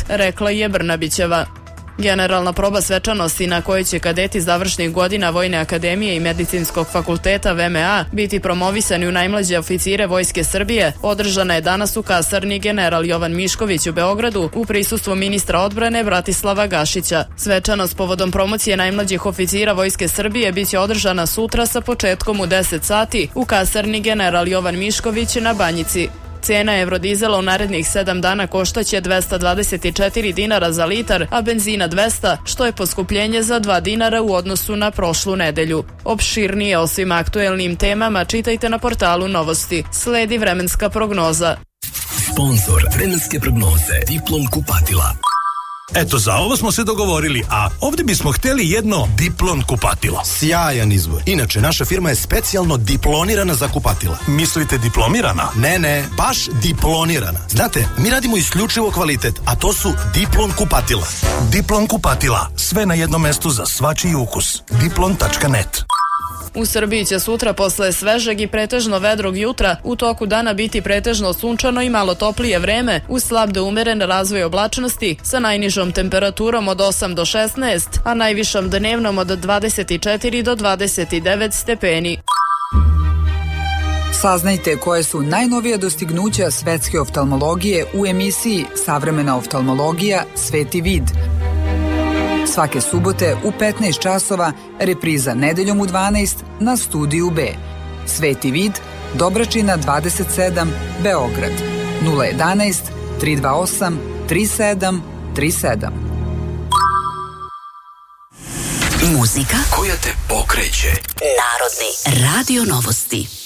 rekla je Brnabićeva. Generalna proba svečanosti na kojoj će kadeti završnih godina Vojne akademije i Medicinskog fakulteta VMA biti promovisani u najmlađe oficire Vojske Srbije održana je danas u kasarni General Jovan Mišković u Beogradu u prisustvu ministra odbrane Bratislava Gašića. Svečanost povodom promocije najmlađih oficira Vojske Srbije biće održana sutra sa početkom u 10 sati u kasarni General Jovan Mišković na Banjici. Cena evrodizela u narednih 7 dana koštaće 224 dinara za litar, a benzina 200, što je poskupljenje za 2 dinara u odnosu na prošlu nedelju. Opširnije o svim aktuelnim temama čitajte na portalu Novosti. Sledi vremenska prognoza. Sponzor vremenske prognoze Diplom kupatila. Eto, za ovo smo se dogovorili, a ovdje bismo htjeli jedno Diplon kupatilo. Sjajan izbor. Inače, naša firma je specijalno diplonirana za kupatila. Mislite diplomirana? Ne, baš diplonirana. Znate, mi radimo isključivo kvalitet, a to su Diplon kupatila. Diplon kupatila, sve na jednom mestu za svačiji ukus. Diplon.net. U Srbiji će sutra posle svežeg i pretežno vedrog jutra u toku dana biti pretežno sunčano i malo toplije vreme uz slab do umeren razvoj oblačnosti sa najnižom temperaturom od 8 do 16, a najvišom dnevnom od 24 do 29 stepeni. Saznajte koje su najnovija dostignuća svetske oftalmologije u emisiji Savremena oftalmologija Sveti vid. Svake subote u 15 časova, repriza nedeljom u 12 na Studiju B. Sveti vid, Dobračina 27, Beograd. 011 328 3737. Muzika koja te pokreće. Narodni radio Novosti.